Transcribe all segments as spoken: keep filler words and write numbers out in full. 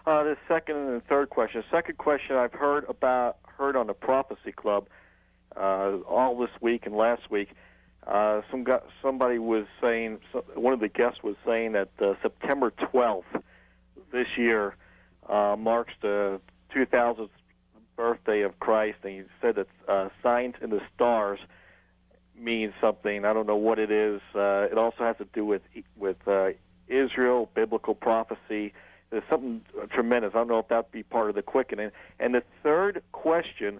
Uh, the second and the third question. The second question I've heard about heard on the Prophecy Club uh, all this week and last week. Uh, some guy, somebody was saying, one of the guests was saying that uh, September twelfth this year uh, marks the two thousandth birthday of Christ, and he said that uh, signs in the stars means something. I don't know what it is. Uh, it also has to do with with uh, Israel, biblical prophecy. There's something tremendous. I don't know if that would be part of the quickening. And the third question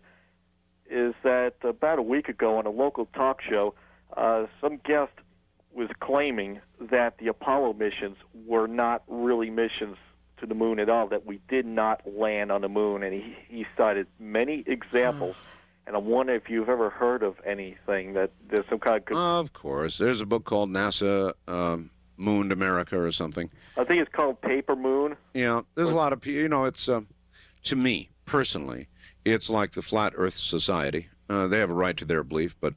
is that about a week ago on a local talk show, uh, some guest was claiming that the Apollo missions were not really missions to the moon at all, that we did not land on the moon. And he, he cited many examples. And I wonder if you've ever heard of anything that there's some kind of... Good... Of course. There's a book called NASA um, Mooned America or something. I think it's called Paper Moon. Yeah, there's a lot of people, you know, it's, uh, to me, personally, it's like the Flat Earth Society. Uh, they have a right to their belief, but,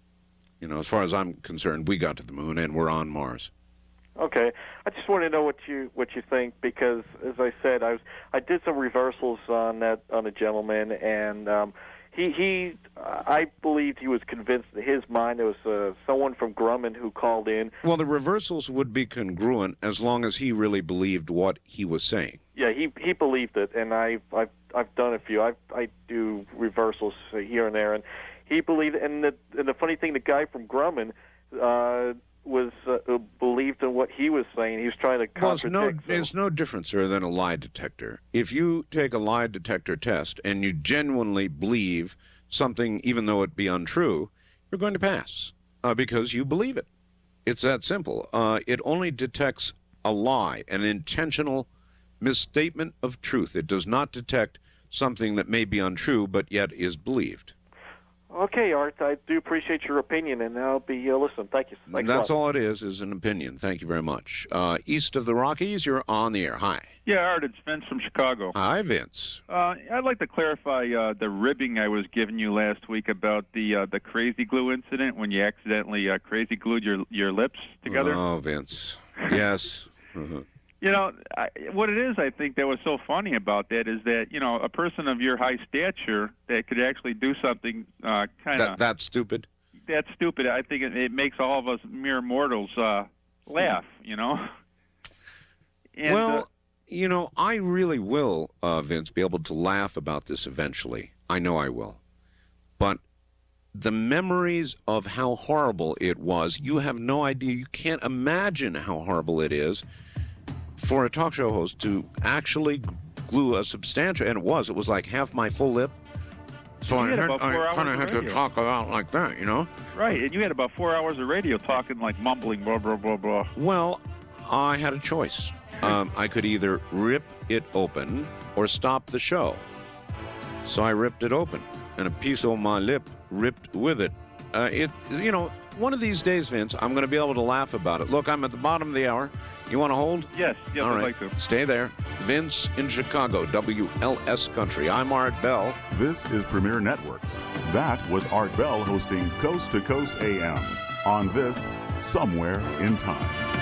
you know, as far as I'm concerned, we got to the moon and we're on Mars. Okay, I just want to know what you what you think, because, as I said, I was I did some reversals on that on a gentleman, and um, he he I believed he was convinced in his mind. There was uh, someone from Grumman who called in. Well, the reversals would be congruent as long as he really believed what he was saying. Yeah, he he believed it, and I I've I've done a few. I I do reversals here and there, and he believed. And the and the funny thing, the guy from Grumman. Uh, was uh, believed in what he was saying. He was trying to contradict. Well, it's no, so. it's no different, sir, than a lie detector. If you take a lie detector test and you genuinely believe something, even though it be untrue, you're going to pass uh, because you believe it. It's that simple. Uh, it only detects a lie, an intentional misstatement of truth. It does not detect something that may be untrue but yet is believed. Okay, Art, I do appreciate your opinion, and I'll be uh, listening. Thank you. Thanks That's all it is, is an opinion. Thank you very much. Uh, east of the Rockies, you're on the air. Hi. Yeah, Art, it's Vince from Chicago. Hi, Vince. Uh, I'd like to clarify uh, the ribbing I was giving you last week about the uh, the crazy glue incident when you accidentally uh, crazy glued your your lips together. Oh, Vince. Yes. uh-huh. You know, I, what it is, I think, that was so funny about that is that, you know, a person of your high stature that could actually do something uh, kind of... That, that's stupid? That's stupid. I think it, it makes all of us mere mortals uh, laugh, you know? And, well, uh, you know, I really will, uh, Vince, be able to laugh about this eventually. I know I will. But the memories of how horrible it was, you have no idea. You can't imagine how horrible it is for a talk show host to actually glue a substantial, and it was, it was like half my full lip. So I, had, I kind of had to talk about like that, you know? Right, and you had about four hours of radio talking like mumbling, blah, blah, blah, blah. Well, I had a choice. Um, I could either rip it open or stop the show. So I ripped it open, and a piece of my lip ripped with it. Uh, it, you know, one of these days, Vince, I'm going to be able to laugh about it. Look, I'm at the bottom of the hour. You want to hold? Yes, yes, All I'd right. like to. Stay there. Vince in Chicago, W L S Country. I'm Art Bell. This is Premier Networks. That was Art Bell hosting Coast to Coast A M on this Somewhere in Time.